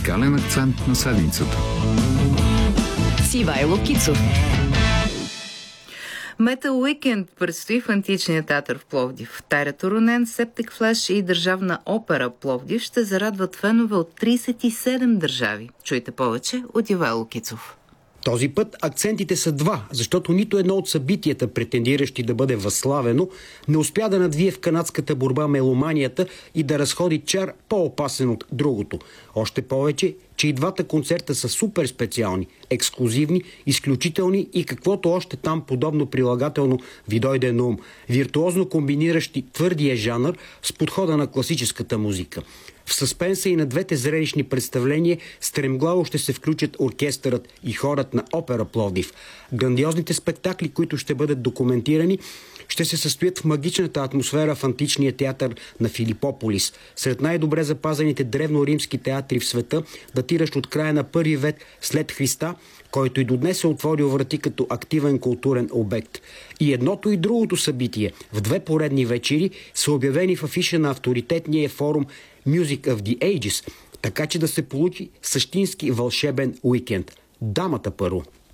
музикален акцент на седмицата. С Ивайло Кицов. Метал Уикенд предстои в Античния театър в Пловдив. Тайра Турунен, Септик Флеш и Държавна опера Пловдив ще зарадват фенове от 37 държави. Чуйте повече от Ивайло Кицов. Този път акцентите са два, защото нито едно от събитията, претендиращи да бъде възславено, не успя да надвие в канадската борба меломанията и да разходи чар по-опасен от другото. Още повече, че и двата концерта са супер специални, ексклузивни, изключителни и каквото още там подобно прилагателно ви дойде на ум, виртуозно комбиниращи твърдия жанр с подхода на класическата музика. В съспенса и на двете зрелищни представления стремглаво ще се включат оркестърът и хорът на опера Пловдив. Грандиозните спектакли, които ще бъдат документирани, ще се състоят в магичната атмосфера в античния театър на Филипополис, сред най-добре запазените древноримски театри в света, датиращ от края на първи век след Христа, който и до днес е отворил врати като активен културен обект. И едното и другото събитие в две поредни вечери са обявени в афиша на авторитетния форум Music of the Ages, така че да се получи същински вълшебен уикенд. Дамата първо.